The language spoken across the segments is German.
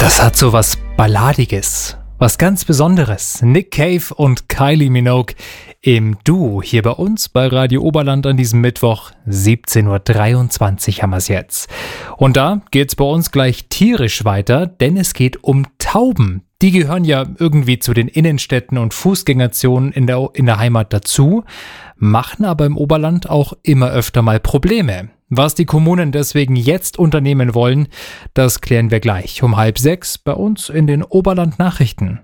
Das hat so was Balladiges, was ganz Besonderes. Nick Cave und Kylie Minogue im Duo hier bei uns bei Radio Oberland an diesem Mittwoch, 17.23 Uhr haben wir es jetzt. Und da geht's bei uns gleich tierisch weiter, denn es geht um Tauben. Die gehören ja irgendwie zu den Innenstädten und Fußgängerzonen in der Heimat dazu, machen aber im Oberland auch immer öfter mal Probleme. Was die Kommunen deswegen jetzt unternehmen wollen, das klären wir gleich um 5:30 bei uns in den Oberland-Nachrichten.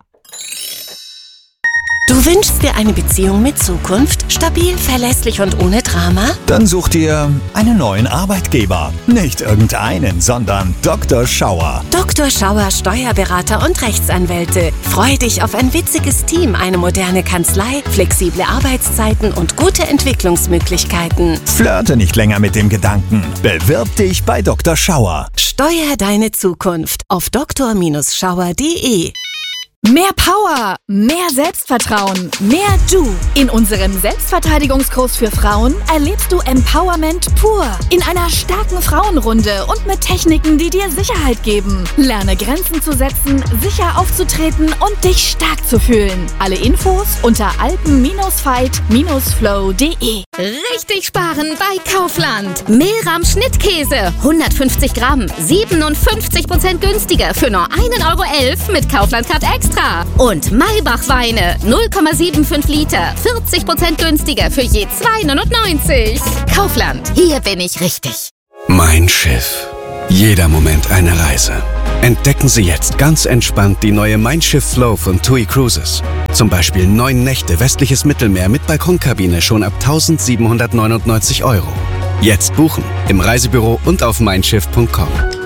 Du wünschst dir eine Beziehung mit Zukunft? Stabil, verlässlich und ohne Drama? Dann such dir einen neuen Arbeitgeber. Nicht irgendeinen, sondern Dr. Schauer. Dr. Schauer Steuerberater und Rechtsanwälte. Freu dich auf ein witziges Team, eine moderne Kanzlei, flexible Arbeitszeiten und gute Entwicklungsmöglichkeiten. Flirte nicht länger mit dem Gedanken. Bewirb dich bei Dr. Schauer. Steuer deine Zukunft auf dr-schauer.de. Mehr Power, mehr Selbstvertrauen, mehr Du. In unserem Selbstverteidigungskurs für Frauen erlebst du Empowerment pur. In einer starken Frauenrunde und mit Techniken, die dir Sicherheit geben. Lerne Grenzen zu setzen, sicher aufzutreten und dich stark zu fühlen. Alle Infos unter alpen-fight-flow.de. Richtig sparen bei Kaufland. Mehlrahm Schnittkäse, 150 Gramm, 57% günstiger für nur 1,11 € mit Kaufland Card Extra. Und Maybach Weine, 0,75 Liter, 40% günstiger für je 2,99 €. Kaufland, hier bin ich richtig. Mein Schiff. Jeder Moment eine Reise. Entdecken Sie jetzt ganz entspannt die neue Mein Schiff Flow von TUI Cruises. Zum Beispiel 9 Nächte westliches Mittelmeer mit Balkonkabine schon ab 1.799 €. Jetzt buchen im Reisebüro und auf meinschiff.com.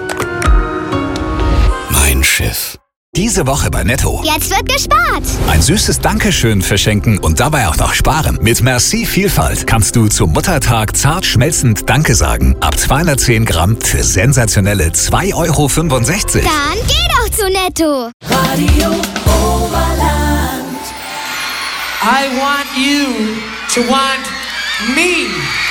Mein Schiff. Diese Woche bei Netto. Jetzt wird gespart. Ein süßes Dankeschön verschenken und dabei auch noch sparen. Mit Merci Vielfalt kannst du zum Muttertag zart schmelzend Danke sagen. Ab 210 Gramm für sensationelle 2,65 €. Dann geh doch zu Netto. Radio Oberland. I want you to want me.